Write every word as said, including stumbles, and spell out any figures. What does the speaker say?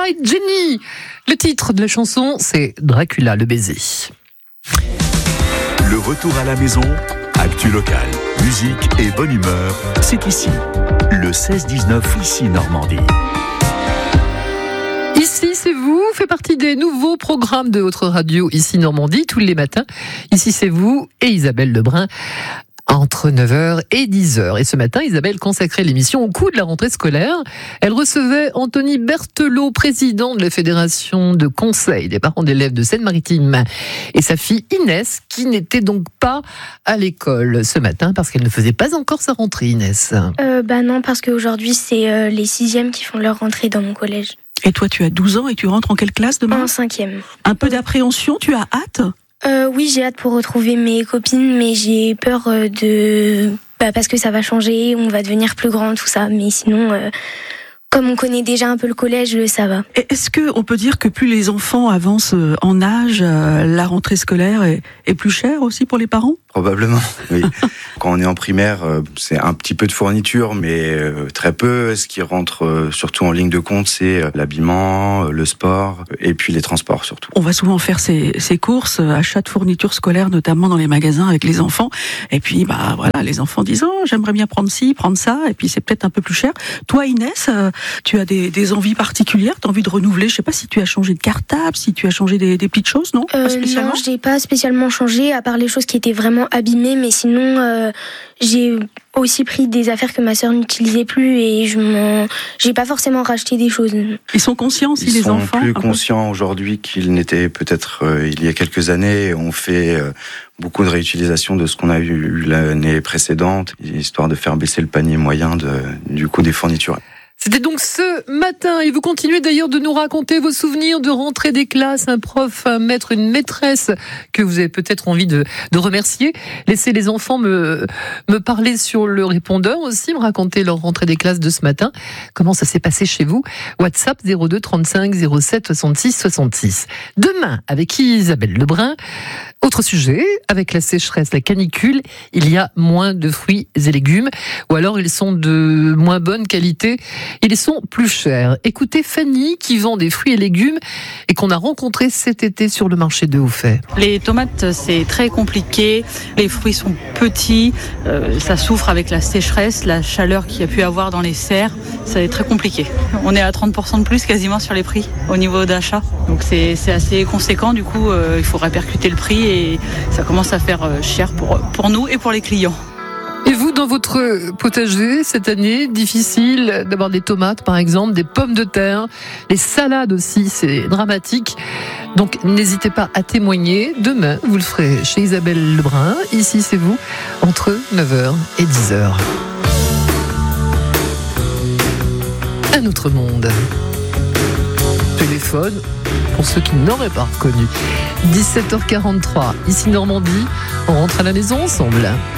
White Jenny. Le titre de la chanson, c'est Dracula le baiser. Le retour à la maison, actu locale, musique et bonne humeur, c'est ici. Le seize dix-neuf, ici Normandie. Ici, c'est vous, fait partie des nouveaux programmes de votre radio, ici Normandie, tous les matins. Ici, c'est vous et Isabelle Lebrun, entre neuf heures et dix heures. Et ce matin, Isabelle consacrait l'émission au coup de la rentrée scolaire. Elle recevait Anthony Berthelot, président de la Fédération de conseil des parents d'élèves de Seine-Maritime, et sa fille Inès, qui n'était donc pas à l'école ce matin parce qu'elle ne faisait pas encore sa rentrée, Inès. Euh, bah non, parce qu'aujourd'hui, c'est euh, les sixièmes qui font leur rentrée dans mon collège. Et toi, tu as douze ans et tu rentres en quelle classe demain ? En cinquième. Un peu d'appréhension, tu as hâte ? Euh, oui, j'ai hâte pour retrouver mes copines, mais j'ai peur euh, de... Bah, parce que ça va changer, on va devenir plus grand, tout ça. Mais sinon, euh, comme on connaît déjà un peu le collège, ça va. Et est-ce qu'on peut dire que plus les enfants avancent en âge, la rentrée scolaire est, est plus chère aussi pour les parents ? Probablement, oui. Quand on est en primaire, c'est un petit peu de fourniture, mais très peu. Ce qui rentre surtout en ligne de compte, c'est l'habillement, le sport et puis les transports surtout. On va souvent faire ces, ces courses, achats de fournitures scolaires, notamment dans les magasins avec les enfants. Et puis, bah voilà, les enfants disent oh, j'aimerais bien prendre ci, prendre ça, et puis c'est peut-être un peu plus cher. Toi, Inès, tu as des, des envies particulières, tu as envie de renouveler. Je sais pas si tu as changé de cartable, si tu as changé des, des petites choses, non ? euh, Pas spécialement. Non, j'ai pas spécialement changé, à part les choses qui étaient vraiment abîmées, mais sinon euh, j'ai aussi pris des affaires que ma sœur n'utilisait plus et je m'en... j'ai pas forcément racheté des choses. Ils sont conscients si Ils les sont enfants plus conscients aujourd'hui qu'ils n'étaient peut-être euh, il y a quelques années. On fait euh, beaucoup de réutilisation de ce qu'on a eu l'année précédente, histoire de faire baisser le panier moyen de, du coût des fournitures. C'était donc ce matin, et vous continuez d'ailleurs de nous raconter vos souvenirs de rentrée des classes, un prof, un maître, une maîtresse que vous avez peut-être envie de, de remercier. Laissez les enfants me, me parler sur le répondeur aussi, me raconter leur rentrée des classes de ce matin. Comment ça s'est passé chez vous ? WhatsApp zéro deux trente-cinq zéro sept soixante-six soixante-six. Demain, avec Isabelle Lebrun, autre sujet, avec la sécheresse, la canicule, il y a moins de fruits et légumes, ou alors ils sont de moins bonne qualité. Ils sont plus chers. Écoutez Fanny qui vend des fruits et légumes et qu'on a rencontré cet été sur le marché de Hauffet. Les tomates, c'est très compliqué. Les fruits sont petits. Euh, ça souffre avec la sécheresse, la chaleur qu'il y a pu avoir dans les serres. C'est très compliqué. On est à trente pour cent de plus quasiment sur les prix au niveau d'achat. Donc c'est, c'est assez conséquent. Du coup, euh, il faut répercuter le prix et ça commence à faire cher pour, pour nous et pour les clients. Et vous, dans votre potager, cette année, difficile d'avoir des tomates, par exemple, des pommes de terre, les salades aussi, c'est dramatique. Donc, n'hésitez pas à témoigner. Demain, vous le ferez chez Isabelle Lebrun. Ici, c'est vous, entre neuf heures et dix heures. Un autre monde. Téléphone, pour ceux qui n'auraient pas reconnu. dix-sept heures quarante-trois, ici Normandie. On rentre à la maison ensemble.